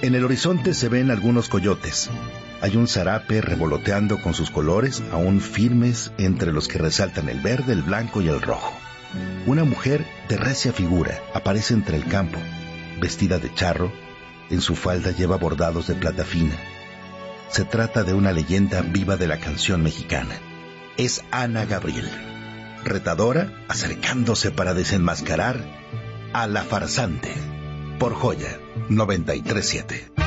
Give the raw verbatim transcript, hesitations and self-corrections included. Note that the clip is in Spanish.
En el horizonte se ven algunos coyotes. Hay un zarape revoloteando con sus colores aún firmes entre los que resaltan el verde, el blanco y el rojo. Una mujer de recia figura aparece entre el campo, vestida de charro. En su falda lleva bordados de plata fina. Se trata de una leyenda viva de la canción mexicana. Es Ana Gabriel, retadora, acercándose para desenmascarar a la farsante. Por Joya noventa y tres punto siete.